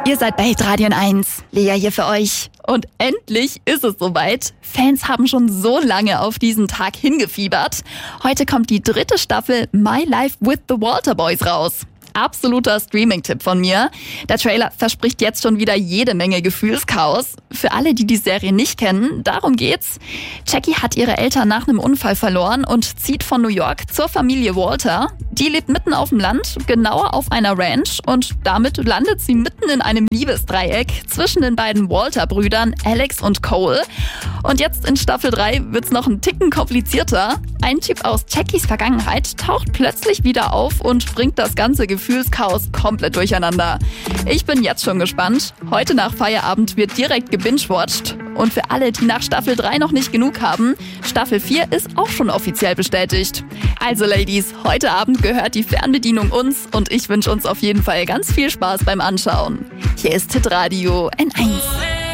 Ihr seid bei Hitradio 1. Lea hier für euch. Und endlich ist es soweit. Fans haben schon so lange auf diesen Tag hingefiebert. Heute kommt die 3. Staffel My Life with the Walter Boys raus. Absoluter Streaming-Tipp von mir. Der Trailer verspricht jetzt schon wieder jede Menge Gefühlschaos. Für alle, die die Serie nicht kennen, darum geht's. Jackie hat ihre Eltern nach einem Unfall verloren und zieht von New York zur Familie Walter. Die lebt mitten auf dem Land, genauer auf einer Ranch, und damit landet sie mitten in einem Liebesdreieck zwischen den beiden Walter-Brüdern Alex und Cole. Und jetzt in Staffel 3 wird's noch ein Ticken komplizierter. Ein Typ aus Jackies Vergangenheit taucht plötzlich wieder auf und bringt das ganze Gefühlschaos komplett durcheinander. Ich bin jetzt schon gespannt. Heute nach Feierabend wird direkt gebingewatcht. Und für alle, die nach Staffel 3 noch nicht genug haben, Staffel 4 ist auch schon offiziell bestätigt. Also Ladies, heute Abend gehört die Fernbedienung uns und ich wünsche uns auf jeden Fall ganz viel Spaß beim Anschauen. Hier ist Hitradio N1.